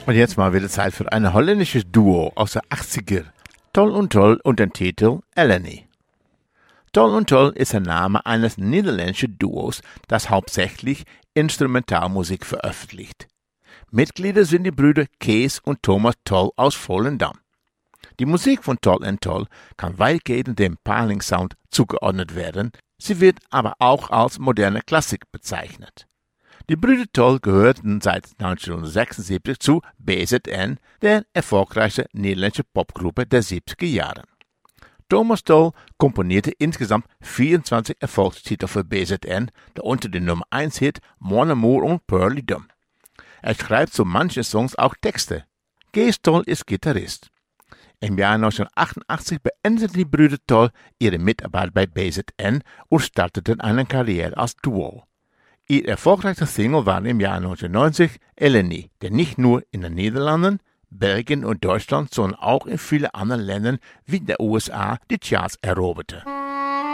Und jetzt mal wieder Zeit für ein holländisches Duo aus der 80er. Tol und Tol und den Titel Eleni. Tol und Tol ist der Name eines niederländischen Duos, das hauptsächlich Instrumentalmusik veröffentlicht. Mitglieder sind die Brüder Kees und Thomas Tol aus Volendam. Die Musik von Tol und Tol kann weitgehend dem Paling-Sound zugeordnet werden, sie wird aber auch als moderne Klassik bezeichnet. Die Brüder Tol gehörten seit 1976 zu BZN, der erfolgreichsten niederländischen Popgruppe der 70er Jahre. Thomas Tol komponierte insgesamt 24 Erfolgstitel für BZN, darunter den Nummer 1 Hit Mon Amour und Pearly-Dum. Er schreibt zu manchen Songs auch Texte. Kees Tol ist Gitarrist. Im Jahr 1988 beendeten die Brüder Tol ihre Mitarbeit bei BZN und starteten eine Karriere als Duo. Ihr erfolgreichster Single war im Jahr 1990 Eleni, der nicht nur in den Niederlanden, Belgien und Deutschland, sondern auch in vielen anderen Ländern wie den USA die Charts eroberte.